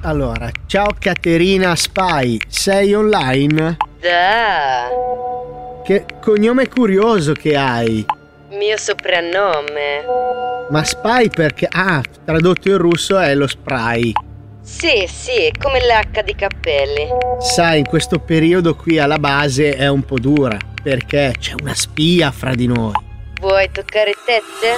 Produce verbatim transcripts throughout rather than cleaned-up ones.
Allora, ciao Caterina Spy, sei online? Da. Che cognome curioso che hai. Mio soprannome. Ma Spy perché... Ah, tradotto in russo è lo spray. Sì, sì, come l'H di cappelli. Sai, in questo periodo qui alla base è un po' dura, perché c'è una spia fra di noi. Vuoi toccare tette?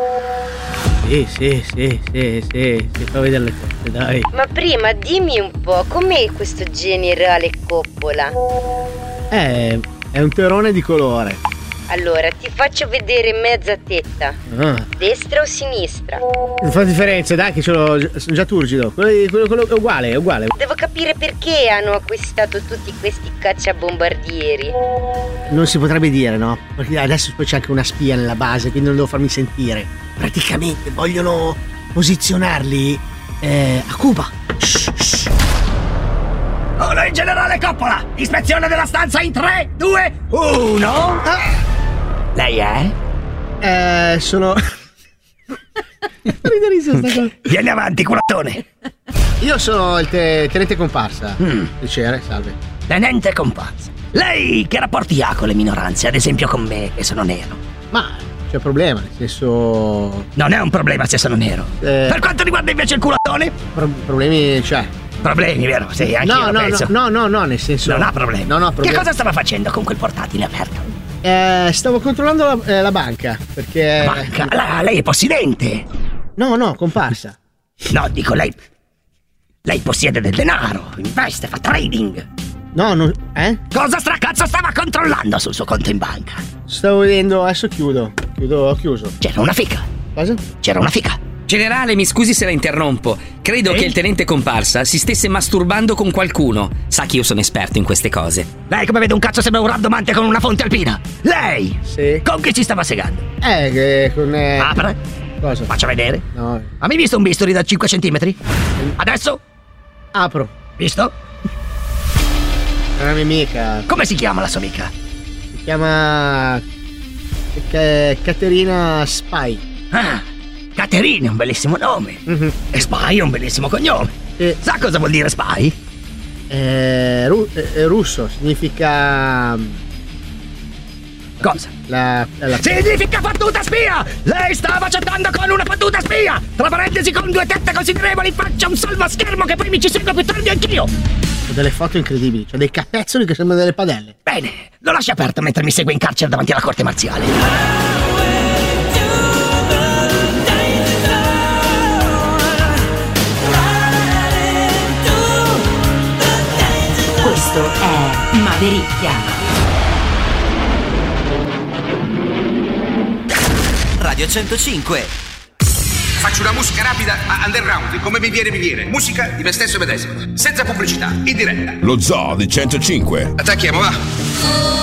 Sì, sì, sì, sì, sì, si fa vedere le tette, dai. Ma prima dimmi un po', com'è questo generale Coppola? Eh, è un terone di colore. Allora, ti faccio vedere mezza tetta. Ah. Destra o sinistra? Non fa differenza, dai, che ce l'ho, sono già turgido. Quello, quello, quello è uguale, è uguale. Devo capire perché hanno acquistato tutti questi cacciabombardieri. Non si potrebbe dire, no? Perché adesso poi c'è anche una spia nella base, quindi non devo farmi sentire. Praticamente vogliono posizionarli eh, a Cuba. Shh, shh. Oh, il generale Coppola! Ispezione della stanza in tre, due, uno! Ah. Lei è? Eh, sono... Riderissimo sta cosa. Vieni avanti, culatone! Io sono il te- tenente comparsa. Mm. Piacere, salve. Tenente comparsa. Lei che rapporti ha con le minoranze, ad esempio con me, che sono nero? Ma c'è problema, nel senso... Non è un problema se sono nero. Eh... Per quanto riguarda invece il culatone? Pro- problemi c'è. Problemi, vero? Sì, anche no, io no, penso. no, no, no, nel senso... Non ha problemi. No, no, problemi. Che cosa stava facendo con quel portatile aperto? Eh, stavo controllando la, eh, la banca, perché... La banca? La, lei è possidente? No, no, comparsa. No, dico lei... Lei possiede del denaro, investe, fa trading. No, non... Eh? Cosa stracazzo stava controllando sul suo conto in banca? Stavo vedendo... Adesso chiudo. Chiudo, ho chiuso. C'era una fica. Cosa? C'era una fica. Generale, mi scusi se la interrompo. Credo Eh? che il tenente comparsa si stesse masturbando con qualcuno. Sa che io sono esperto in queste cose. Lei come vede un cazzo sembra un rabdomante con una fonte alpina. Lei? Sì. Con chi ci stava segando? Eh, che con... Eh... Apre. Cosa? Faccia vedere. No. Ha mai visto un bisturi da cinque centimetri? Adesso? Apro. Visto? È una mia amica. Come si chiama la sua amica? Si chiama... Ca- Caterina Spy. Ah, Caterina è un bellissimo nome. Mm-hmm. E Spy è un bellissimo cognome. Eh, Sa cosa vuol dire Spy? eh, ru- eh, russo, significa... Cosa? La, la... Significa fottuta spia! Lei stava chattando con una fottuta spia! Tra parentesi con due tette considerevoli, faccia un salvo a schermo che poi mi ci seguo più tardi anch'io! Ho delle foto incredibili, c'ho dei capezzoli che sembrano delle padelle. Bene, lo lascio aperto mentre mi segue in carcere davanti alla corte marziale. Questo è Mavericchia. Radio centocinque. Faccio una musica rapida a underground, come mi viene mi viene. Musica di me stesso e medesimo, senza pubblicità, in diretta. Lo zoo di centocinque. Attacchiamo, va.